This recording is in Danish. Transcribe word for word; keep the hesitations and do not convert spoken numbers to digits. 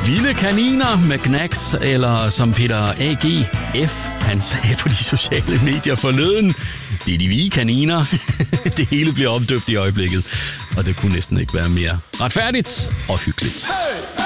Vilde kaniner med Knacks, eller som Peter A G F, han sagde på de sociale medier forleden, det er de hvide kaniner. Det hele bliver omdøbt i øjeblikket, og det kunne næsten ikke være mere retfærdigt og hyggeligt.